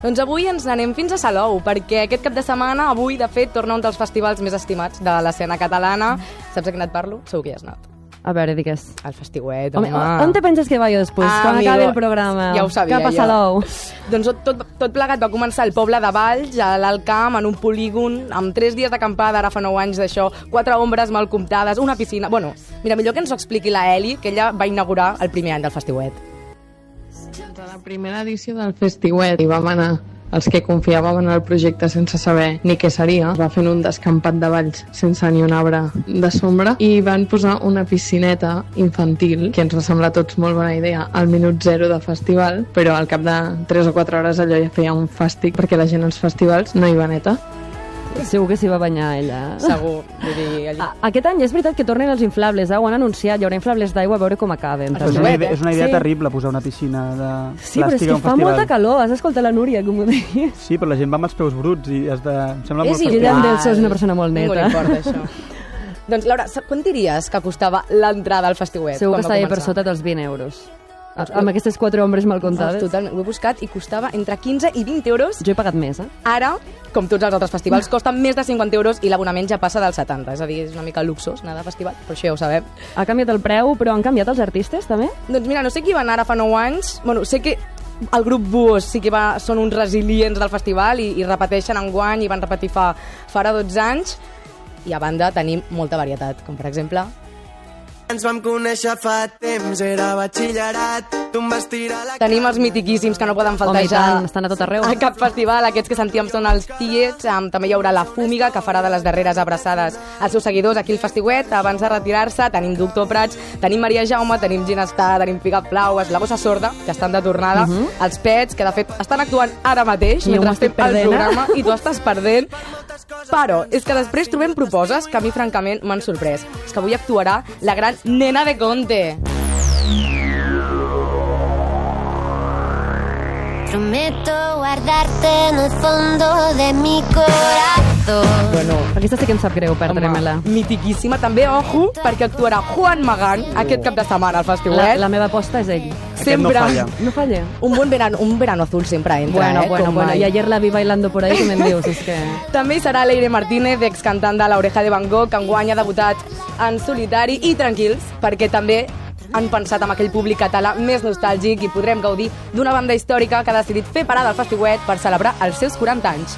Doncs avui ens n'anem fins a Salou, perquè aquest cap de setmana, avui, de fet, torna un dels festivals més estimats de l'escena catalana. Saps a quin et parlo? Segur que hi has anat. A veure, digues. El Festiuet, home. On te penses que va jo després? Quan acabi el programa? Ja ho sabia, Cap a Salou. Doncs tot plegat va començar al poble de Valls, a l'Alt Camp, en un polígon, amb 3 dies d'acampada, ara fa 9 anys d'això, 4 ombres mal comptades, una piscina... Bueno, mira, millor que ens ho expliqui la Eli, que ella va inaugurar el primer any del Festiuet. A la primera edició del Festiuet hi vam anar els que confiàvem en el projecte sense saber ni què seria. Va fent un descampat de Valls sense ni un arbre de sombra i van posar una piscineta infantil, que ens va semblar a tots molt bona idea, al minut 0 de festival, però al cap de 3 o 4 hores allò ja feia un fàstic perquè la gent als festivals no hi va neta. Segur que s'hi va banyar ella. Segur. Vull dir, allà. Aquest any és veritat que tornen els inflables, ho han anunciat, hi haurà inflables d'aigua, a veure com acaben. És una idea terrible posar una piscina de sí, però és que fa molta calor, has escoltat la Núria, com ho deia. Sí, però la gent va amb els peus bruts i em sembla molt fàcil. Guillem Delso és una persona molt neta. Ningú li importa, això. Doncs, Laura, quan diries que costava l'entrada al Festiuet? Segur que estava per sota dels 20 euros. Amb aquestes 4 ombres mal comptades. Totalment, ho he buscat i costava entre 15 i 20 euros. Jo he pagat més, Ara, com tots els altres festivals, costa més de 50 euros i l'abonament ja passa dels 70. És a dir, és una mica luxós anar de festival, però això ja ho sabem. Ha canviat el preu, però han canviat els artistes, també? Doncs mira, no sé qui va anar ara fa 9 anys. Bueno, sé que el grup Buos sí que són uns resilients del festival i repeteixen enguany i van repetir fa ara 12 anys. I a banda tenim molta varietat, com per exemple... Ens vam conèixer fa temps, era batxillerat, tu em vas tirar la... Tenim els mitiquíssims que no poden faltar estan a tot arreu. A cap festival, aquests que sentíem són els Tiets, també hi haurà la Fúmiga, que farà de les darreres abraçades als seus seguidors aquí al Festiuet, abans de retirar-se. Tenim Doctor Prats, tenim Maria Jaume, tenim Ginestar, tenim Pigat Blaues, la Bossa Sorda, que estan de tornada, els Pets, que de fet estan actuant ara mateix, mentre estem al programa, i tu estàs perdent. Però és que després trobem proposes que a mi francament m'han sorprès. És que avui actuarà la gran Nena de Conte. Prometo guardarte en el fondo de mi corazón. Bueno, aquesta sí que em sap greu perdre-me-la. Mitiquíssima. També, ojo, perquè actuarà Juan Magán aquest cap de setmana al Festiuet. La meva aposta és ell. Sempre. No falla. Un verano azul sempre entra, Bueno. Y ayer la vi bailando por ahí, que me'n dius, és que... També hi serà Leire Martínez, excantant de l'Oreja de Van Gogh, que enguany ha debutat en solitari. I tranquils, perquè també han pensat en aquell públic català més nostàlgic i podrem gaudir d'una banda històrica que ha decidit fer parada al Festiuet per celebrar els seus 40 anys.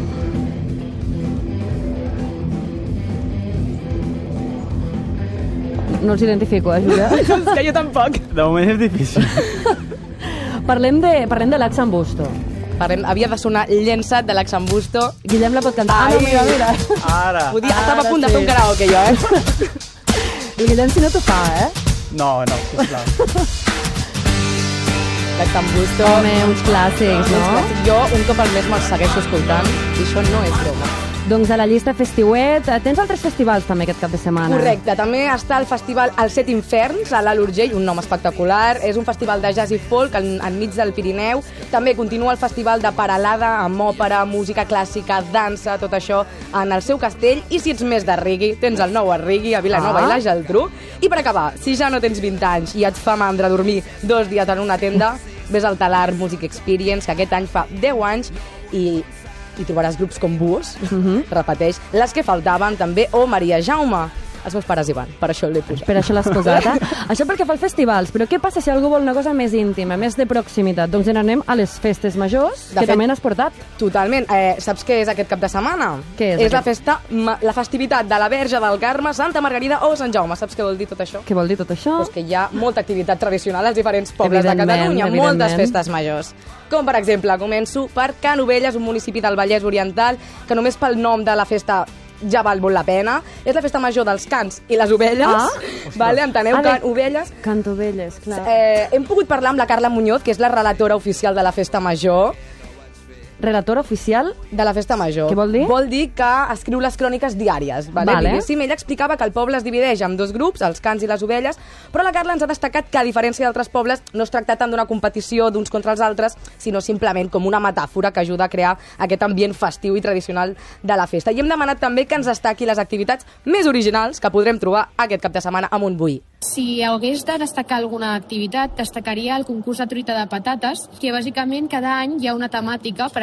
No els identifico, Júlia? És que jo tampoc. De moment és difícil. Parlem de l'Axambusto. Havia de sonar Llençat de l'Axambusto. Guillem la pot cantar. No, mira. Ara. Estava a punt de fer un karaoke, jo, El Guillem si no t'ho fa, No, sisplau. L'Axambusto. Home, uns clàssics, no? Jo un cop al mes me'ls segueixo escoltant i això no és broma. Doncs a la llista Festiuet tens altres festivals també aquest cap de setmana. Correcte, també està el festival Els Set Inferns a l'Alt Urgell, un nom espectacular. És un festival de jazz i folk enmig del Pirineu. També continua el festival de Paralada amb òpera, música clàssica, dansa, tot això en el seu castell. I si ets més de reggae, tens el nou a reggae a Vilanova i la Geltrú. I per acabar, si ja no tens 20 anys i et fa mandra dormir 2 dies en una tenda, ves al Talar Music Experience, que aquest any fa 10 anys i trobaràs grups com Buos, repeteix, Les que faltaven també, o Maria Jaume. Els meus pares hi van, per això l'he posat. Per això l'has posat, Això perquè fa els festivals, però què passa si algú vol una cosa més íntima, més de proximitat? Doncs anem a les festes majors, que també n'has portat. Totalment. Saps què és aquest cap de setmana? Què és la festivitat de la Verge del Carme, Santa Margarida o Sant Jaume. Saps què vol dir tot això? Què vol dir tot això? Doncs que hi ha molta activitat tradicional als diferents pobles de Catalunya, moltes festes majors. Com, per exemple, començo per Canovelles, un municipi del Vallès Oriental, que només pel nom de la festa ja val molt la pena. És la festa major dels cants i les ovelles. Enteneu? Ovelles. Cantovelles, clar. Hem pogut parlar amb la Carla Muñoz, que és la relatora oficial de la festa major. relatora oficial de la festa major. Què vol dir? Vol dir que escriu les cròniques diàries. Vale? Diguéssim, ella explicava que el poble es divideix en dos grups, els cans i les ovelles, però la Carla ens ha destacat que, a diferència d'altres pobles, no es tracta tant d'una competició d'uns contra els altres, sinó simplement com una metàfora que ajuda a crear aquest ambient festiu i tradicional de la festa. I hem demanat també que ens destaqui les activitats més originals que podrem trobar aquest cap de setmana a Montbui. Si hagués de destacar alguna activitat, destacaria el concurs de truita de patates, que bàsicament cada any hi ha una temàtica. Per